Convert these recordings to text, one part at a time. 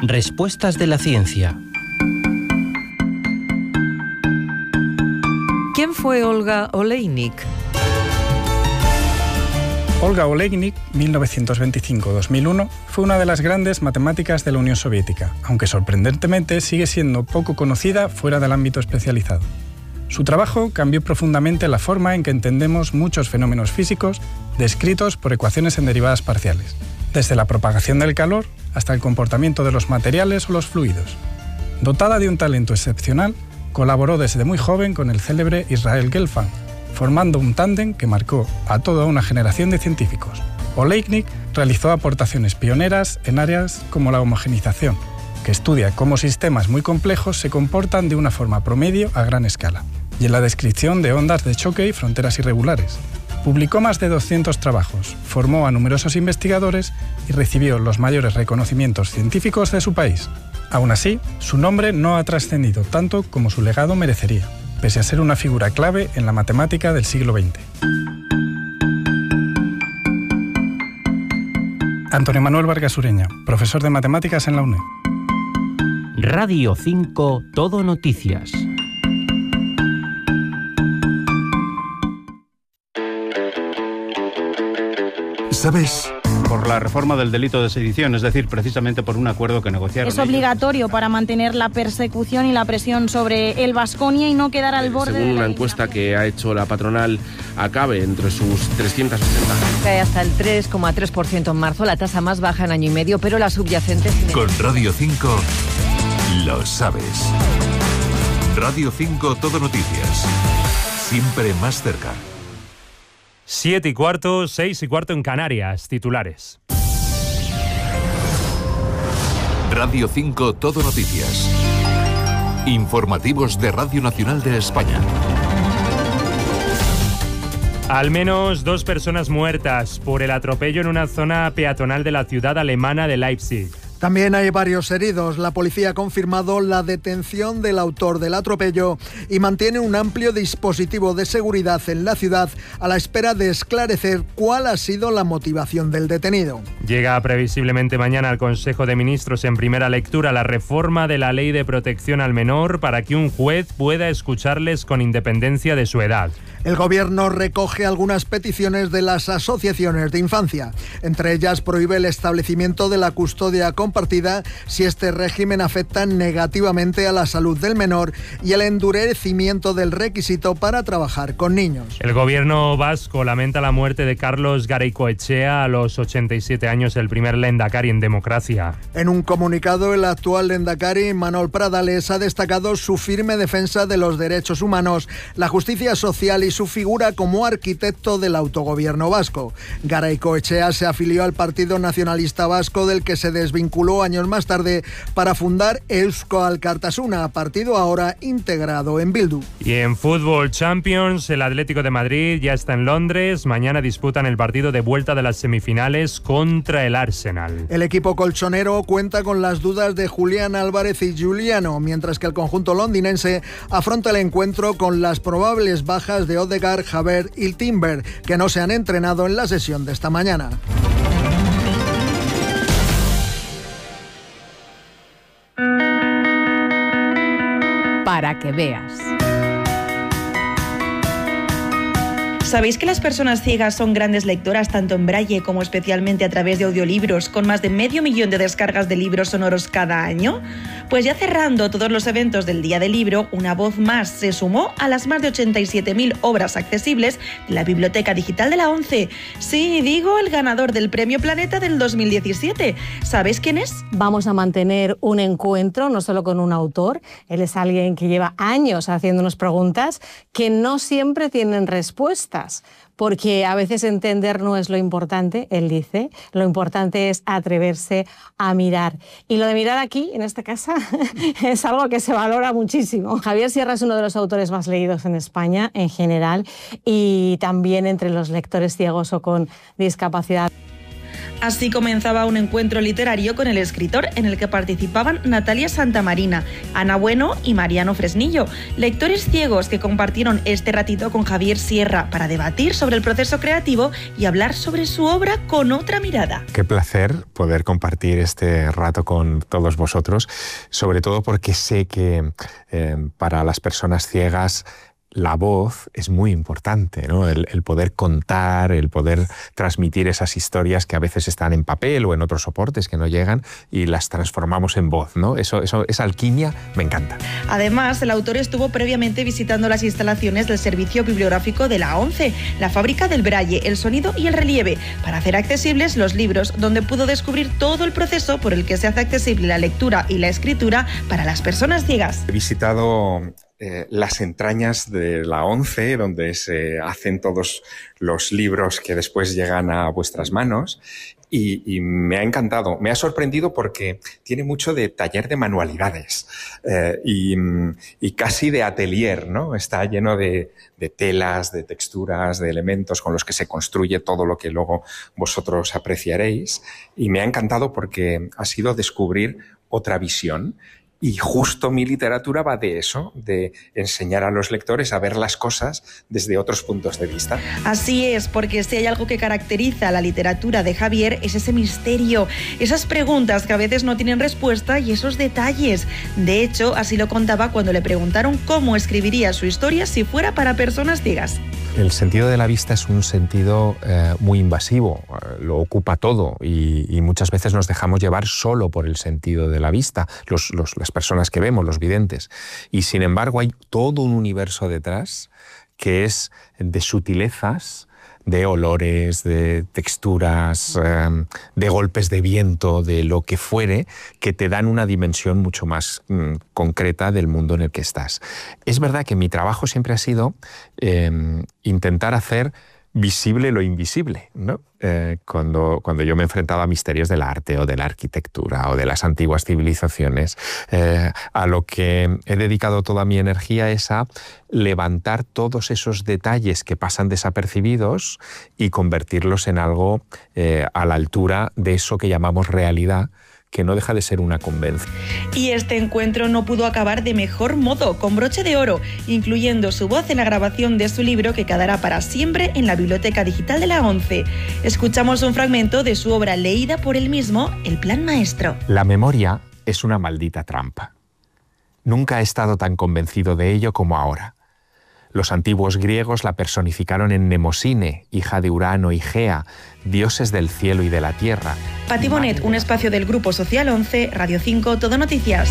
Respuestas de la ciencia. ¿Quién fue Olga Oleynik? Olga Oleynik, 1925-2001, fue una de las grandes matemáticas de la Unión Soviética, aunque sorprendentemente sigue siendo poco conocida fuera del ámbito especializado. Su trabajo cambió profundamente la forma en que entendemos muchos fenómenos físicos descritos por ecuaciones en derivadas parciales, desde la propagación del calor hasta el comportamiento de los materiales o los fluidos. Dotada de un talento excepcional, colaboró desde muy joven con el célebre Israel Gelfand, formando un tándem que marcó a toda una generación de científicos. Oleynik realizó aportaciones pioneras en áreas como la homogenización, que estudia cómo sistemas muy complejos se comportan de una forma promedio a gran escala, y en la descripción de ondas de choque y fronteras irregulares. Publicó más de 200 trabajos, formó a numerosos investigadores y recibió los mayores reconocimientos científicos de su país. Aún así, su nombre no ha trascendido tanto como su legado merecería, pese a ser una figura clave en la matemática del siglo XX. Antonio Manuel Vargas Ureña, profesor de matemáticas en la UNED. Radio 5 Todo Noticias. ¿Sabes? Por la reforma del delito de sedición, es decir, precisamente por un acuerdo que negociaron. Es obligatorio para mantener la persecución y la presión sobre el Baskonia y no quedar al borde. Según una encuesta que ha hecho la patronal, acabe entre sus 380. Cae hasta el 3,3% en marzo, la tasa más baja en año y medio, pero la subyacente... Con Radio 5 lo sabes. Radio 5 Todo Noticias. Siempre más cerca. 7:15, 6:15 en Canarias. Titulares. Radio 5 Todo Noticias. Informativos de Radio Nacional de España. Al menos 2 personas muertas por el atropello en una zona peatonal de la ciudad alemana de Leipzig. También hay varios heridos. La policía ha confirmado la detención del autor del atropello y mantiene un amplio dispositivo de seguridad en la ciudad a la espera de esclarecer cuál ha sido la motivación del detenido. Llega previsiblemente mañana al Consejo de Ministros en primera lectura la reforma de la Ley de Protección al Menor para que un juez pueda escucharles con independencia de su edad. El Gobierno recoge algunas peticiones de las asociaciones de infancia. Entre ellas prohíbe el establecimiento de la custodia compartida si este régimen afecta negativamente a la salud del menor y el endurecimiento del requisito para trabajar con niños. El Gobierno vasco lamenta la muerte de Carlos Garaikoetxea a los 87 años, el primer lehendakari en democracia. En un comunicado, el actual lehendakari, Manol Pradales, ha destacado su firme defensa de los derechos humanos, la justicia social y su figura como arquitecto del autogobierno vasco. Garaikoetxea se afilió al Partido Nacionalista Vasco, del que se desvinculó años más tarde para fundar Eusko Alkartasuna, partido ahora integrado en Bildu. Y en Fútbol Champions, el Atlético de Madrid ya está en Londres. Mañana disputan el partido de vuelta de las semifinales contra el Arsenal. El equipo colchonero cuenta con las dudas de Julián Álvarez y Giuliano, mientras que el conjunto londinense afronta el encuentro con las probables bajas de Odegaard, Havertz y Timber, que no se han entrenado en la sesión de esta mañana. Para que veas. ¿Sabéis que las personas ciegas son grandes lectoras tanto en braille como especialmente a través de audiolibros, con más de 500.000 de descargas de libros sonoros cada año? Pues ya cerrando todos los eventos del Día del Libro, una voz más se sumó a las más de 87.000 obras accesibles de la Biblioteca Digital de la ONCE. Sí, digo, el ganador del Premio Planeta del 2017. ¿Sabéis quién es? Vamos a mantener un encuentro no solo con un autor, él es alguien que lleva años haciéndonos preguntas que no siempre tienen respuesta. Porque a veces entender no es lo importante, él dice, lo importante es atreverse a mirar. Y lo de mirar aquí, en esta casa, es algo que se valora muchísimo. Javier Sierra es uno de los autores más leídos en España en general y también entre los lectores ciegos o con discapacidad. Así comenzaba un encuentro literario con el escritor en el que participaban Natalia Santamarina, Ana Bueno y Mariano Fresnillo, lectores ciegos que compartieron este ratito con Javier Sierra para debatir sobre el proceso creativo y hablar sobre su obra con otra mirada. Qué placer poder compartir este rato con todos vosotros, sobre todo porque sé que para las personas ciegas la voz es muy importante, ¿no? El poder contar, el poder transmitir esas historias que a veces están en papel o en otros soportes que no llegan y las transformamos en voz, ¿no? Esa alquimia me encanta. Además, el autor estuvo previamente visitando las instalaciones del Servicio Bibliográfico de la ONCE, la fábrica del braille, el sonido y el relieve, para hacer accesibles los libros, donde pudo descubrir todo el proceso por el que se hace accesible la lectura y la escritura para las personas ciegas. He visitado las entrañas de la ONCE, donde se hacen todos los libros que después llegan a vuestras manos, y me ha encantado. Me ha sorprendido porque tiene mucho de taller de manualidades y casi de atelier, ¿no? Está lleno de telas, de texturas, de elementos con los que se construye todo lo que luego vosotros apreciaréis, y me ha encantado porque ha sido descubrir otra visión. Y justo mi literatura va de eso, de enseñar a los lectores a ver las cosas desde otros puntos de vista. Así es, porque si hay algo que caracteriza a la literatura de Javier es ese misterio, esas preguntas que a veces no tienen respuesta y esos detalles. De hecho, así lo contaba cuando le preguntaron cómo escribiría su historia si fuera para personas ciegas. El sentido de la vista es un sentido muy invasivo, lo ocupa todo y muchas veces nos dejamos llevar solo por el sentido de la vista, las personas que vemos, los videntes. Y sin embargo hay todo un universo detrás que es de sutilezas, de olores, de texturas, de golpes de viento, de lo que fuere, que te dan una dimensión mucho más concreta del mundo en el que estás. Es verdad que mi trabajo siempre ha sido intentar hacer visible lo invisible, ¿no? Cuando yo me he enfrentado a misterios del arte o de la arquitectura o de las antiguas civilizaciones, a lo que he dedicado toda mi energía es a levantar todos esos detalles que pasan desapercibidos y convertirlos en algo a la altura de eso que llamamos realidad, que no deja de ser una convención. Y este encuentro no pudo acabar de mejor modo, con broche de oro, incluyendo su voz en la grabación de su libro que quedará para siempre en la Biblioteca Digital de la ONCE. Escuchamos un fragmento de su obra leída por él mismo, El Plan Maestro. La memoria es una maldita trampa. Nunca he estado tan convencido de ello como ahora. Los antiguos griegos la personificaron en Mnemosine, hija de Urano y Gea, dioses del cielo y de la tierra. Pati Bonet, un espacio del Grupo Social 11, Radio 5, Todo Noticias.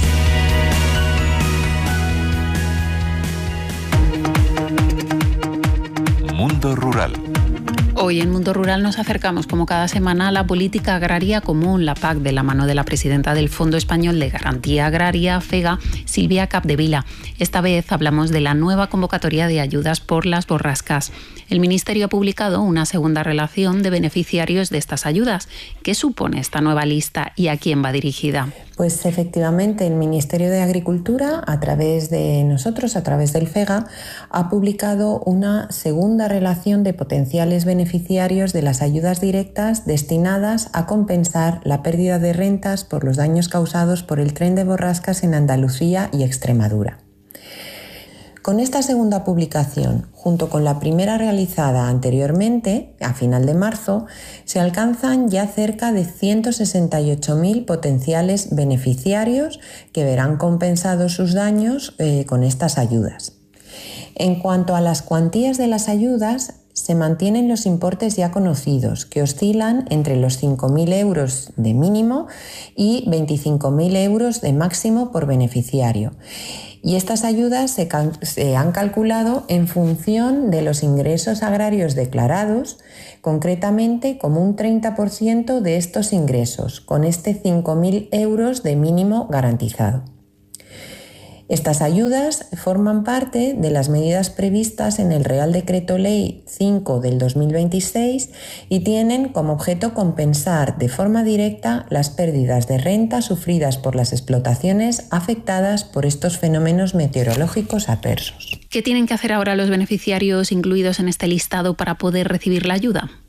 Mundo Rural. Hoy en Mundo Rural nos acercamos, como cada semana, a la política agraria común, la PAC, de la mano de la presidenta del Fondo Español de Garantía Agraria, FEGA, Silvia Capdevila. Esta vez hablamos de la nueva convocatoria de ayudas por las borrascas. El Ministerio ha publicado una segunda relación de beneficiarios de estas ayudas. ¿Qué supone esta nueva lista y a quién va dirigida? Pues efectivamente el Ministerio de Agricultura, a través de nosotros, a través del FEGA, ha publicado una segunda relación de potenciales beneficiarios de las ayudas directas destinadas a compensar la pérdida de rentas por los daños causados por el tren de borrascas en Andalucía y Extremadura. Con esta segunda publicación, junto con la primera realizada anteriormente, a final de marzo, se alcanzan ya cerca de 168.000 potenciales beneficiarios que verán compensados sus daños con estas ayudas. En cuanto a las cuantías de las ayudas, se mantienen los importes ya conocidos, que oscilan entre los 5.000 euros de mínimo y 25.000 euros de máximo por beneficiario. Y estas ayudas se han calculado en función de los ingresos agrarios declarados, concretamente como un 30% de estos ingresos, con este 5.000 euros de mínimo garantizado. Estas ayudas forman parte de las medidas previstas en el Real Decreto Ley 5 del 2026 y tienen como objeto compensar de forma directa las pérdidas de renta sufridas por las explotaciones afectadas por estos fenómenos meteorológicos adversos. ¿Qué tienen que hacer ahora los beneficiarios incluidos en este listado para poder recibir la ayuda?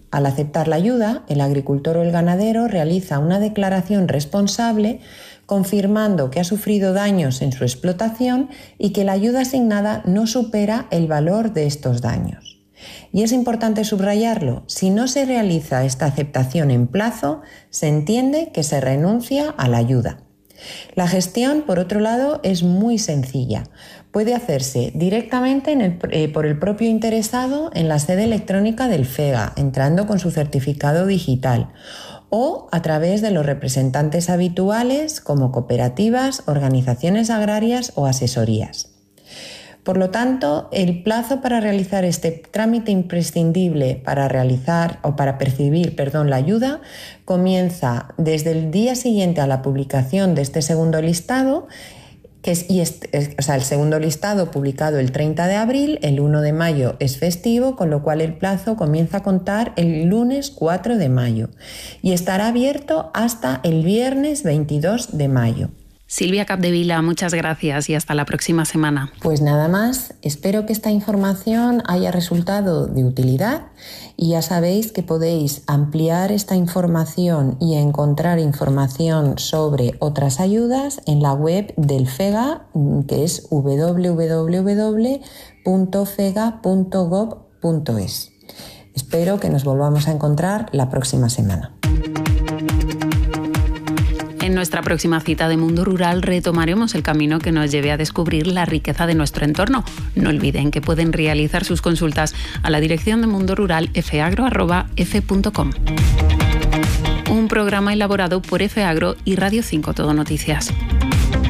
Al aceptar la ayuda, el agricultor o el ganadero realiza una declaración responsable confirmando que ha sufrido daños en su explotación y que la ayuda asignada no supera el valor de estos daños. Y es importante subrayarlo, si no se realiza esta aceptación en plazo, se entiende que se renuncia a la ayuda. La gestión, por otro lado, es muy sencilla. Puede hacerse directamente por el propio interesado en la sede electrónica del FEGA, entrando con su certificado digital, o a través de los representantes habituales como cooperativas, organizaciones agrarias o asesorías. Por lo tanto, el plazo para realizar este trámite imprescindible para percibir la ayuda comienza desde el día siguiente a la publicación de este segundo listado, el segundo listado publicado el 30 de abril, el 1 de mayo es festivo, con lo cual el plazo comienza a contar el lunes 4 de mayo y estará abierto hasta el viernes 22 de mayo. Silvia Capdevila, muchas gracias y hasta la próxima semana. Pues nada más, espero que esta información haya resultado de utilidad y ya sabéis que podéis ampliar esta información y encontrar información sobre otras ayudas en la web del FEGA, que es www.fega.gov.es. Espero que nos volvamos a encontrar la próxima semana. En nuestra próxima cita de Mundo Rural retomaremos el camino que nos lleve a descubrir la riqueza de nuestro entorno. No olviden que pueden realizar sus consultas a la dirección de Mundo Rural fagro@f.com. Un programa elaborado por FAgro y Radio 5 Todo Noticias.